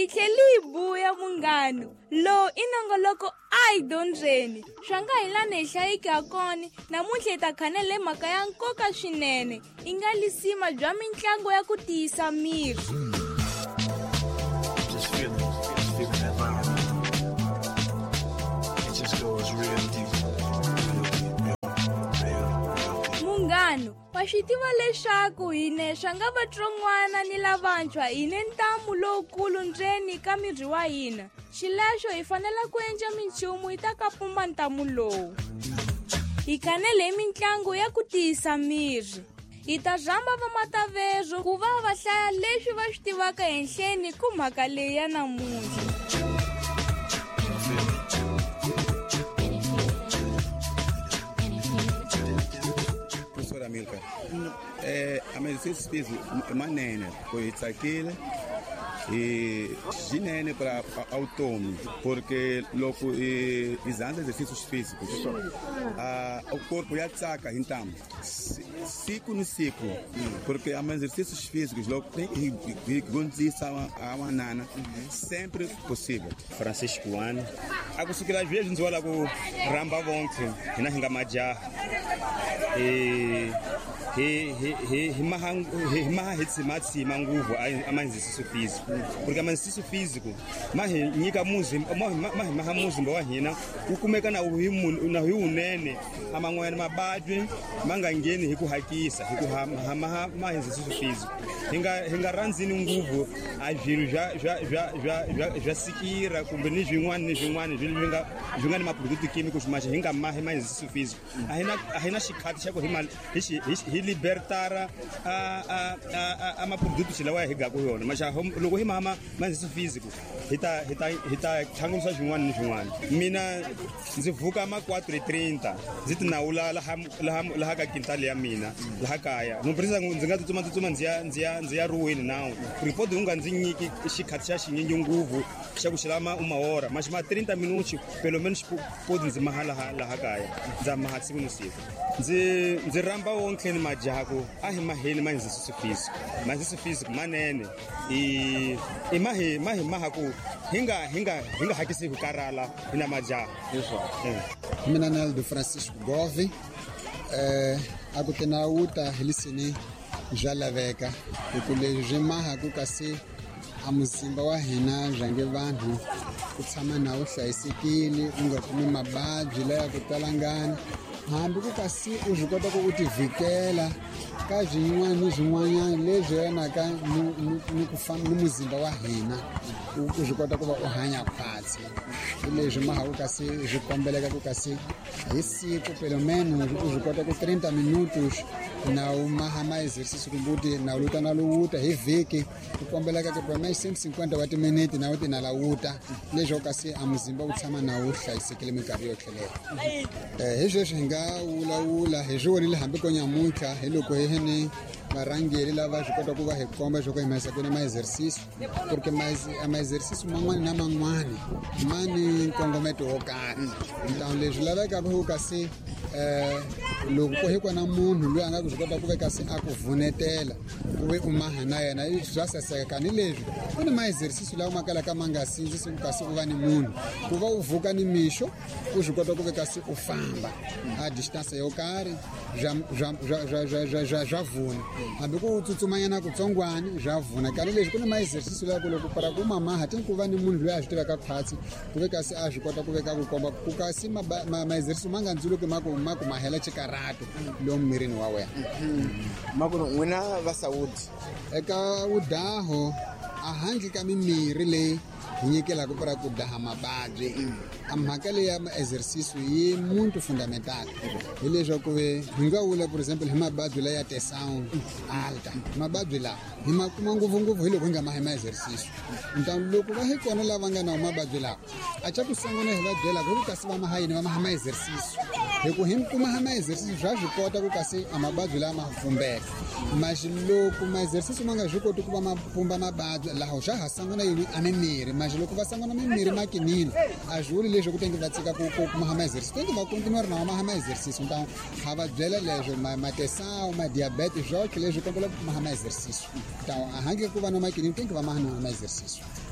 Itlhelibu ya munghano lo inongoloko ai donzeni swanga hilana hi hlayika koni namuntlha hi ta khanele mhaka ya nkoka swinene i nga lisima bya mitlangu ya ku tiyisa miri. Munghano wa swi tiva leswaku hine swa nga vatson'wana ni lavantshwa hine ntamu lowukulu ndzeni ka miri wa hina xileswo hi fanele ku endla minchumu hi ta kapumba ntamu lowu. Hi kanele hi mitlangu ya ku tiyisa miri. Hi ta zamba va matavezo ku va hlaya leswi va swi tivaka henhleni ku mhaka leyi ya namuntlha. Milka. Exercício físico manene, foi tsakile e ginene para autônomo, porque logo exame exercícios físicos, o corpo já tsaka então ciclo no ciclo, porque há exercícios físicos logo tem que a manana sempre possível. Francisco Ano, a conseguir às vezes olha com ramba vonte, na hinga maja maha hitsimati manguvu exercício físico, porque exercício físico mahi nika muzimba maha muzimba wa hina ukumeka na unene amangwena mabadwe mangangeni hi ku hakisa hi ku maha exercício físico hinga ranzini nguvu a vilo já sikira kumbe ni zwin'wana zwinga ni maproduto químicos mas hinga maha exercício físico ahina xikhati xa ku hi libertara a maproduto lawa hi gaku yona mas loko hi mama exercício físico hita thangulusa zwin'wana ni zwin'wana. Mina ndzi vuka ma 4:30 ndzi tinawula laha ka kintali ya mina laha kaya muprisa ndzi nga tsutsuma ndzi ya ruweni nawo report unga ndzi nyiki xikhati xa xinyingi nguvu xa ku xilama umahora mas ma 30 minutos pelo menos podi ndzi mahala laha kaya ndza maha siku ni siku ndzi ramba wonke ni majako a hi maheni ma exercício físico manene i maha ku hinga hakisi ku karala ina majaha. Mina Naldo Francisco Gove akutena uta helisini jalaveka ukuleje maha ku kasi amuzimba wa hina jange vanhu ku tshama na u hlayisekile u nga kumi mababyi laya ku talangana hambi ku kasi u swi kota ku u tivhikela ka zwin'wanyana leswi yanaka ni ku famba ni muzimba wa hina u swi kota ku va u hanya khwatsi leswi maha ku kasi swi kombeleka ku kasi hi siku pelo menos u swi kota ku 30 minutos na u maha ma exercício kumbuti na luta na luta hi vhiki ku kombeleka ku pelo menos 150 wa timinete na u ti na lauta leswi kasi a muzimba u tshama na u hlayisekile minkarhi yo tlhelela. Hi sweswi hi nga wulawula hi swi vonile hambi ko nyamuntlha hi loko hi ni varhangeri lava swi kota ku va hi komba swo ku hi mahisa kwini ma exercício porque ma exercício man'wani na man'wani mani nkongometo wo karhi então leswi laveka ku kasi loko ko hikwa na munhu loyi a nga ku swi kota ku ve kasi a ku vunetela ku ve u maha na yena swa saseka ni leswi ku ni ma exercício lawa makalaka ma nga sindzisi ku kasi u va ni munhu ku va u vuka ni mixo ku swi kota ku ve kasi u famba a distance yo karhi zwa vuna hambi ku tsutsumanyana kutsongwani zwa vuna kani leswi ku ni ma exercício lawa ku loko para ku mamaha tin ku va ni munhu loyi a swi tivaka khwatsi ku ve kasi a swi kota ku veka ku komba ku kasi ma exercício ma nga ndzuluki ma ku mahela chikarato lomu mirini wa wena. Makuno n'wina va Saudi eka udaho a handle ka mimirhi leyi hi nyikelaka para ku daha mababyi a mhaka leyi ya exercício yi muito fundamental hi leswaku hi nga vula for example hi mababyi laya tensão alta mababyi lawa hi ma kuma ngopfungopfu hi loko hi nga mahi ma exercício então loko va hi kona lava nga na mababyi lawa a cha ku sungula hi va byela ku kasi va mahayini va maha ma exercício hi ku hi kuma ma exercício swa swi kota ku kasi a mababyi lama ma pfumbeka mas loko ma exercício ma nga swi koti ku va ma pumba mababyi laha swa ha sungula yini a mimirhi mas loko va sungula mimirhi makinini a swi vuli leswi ku tengi va tsika ku maha ma exercício tengi va continua na maha ma exercício então ha va byela leswo ma tensão ma diabetes swo leswi kombela ku maha ma exercício então a hange ku va no makinini tengi va maha ma exercício.